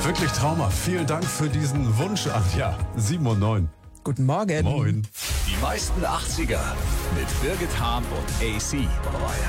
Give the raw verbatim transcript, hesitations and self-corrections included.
Wirklich Trauma. Vielen Dank für diesen Wunsch, Anja. sieben und neun. Guten Morgen. Moin. Die meisten achtziger mit Birgit Hahn und A C.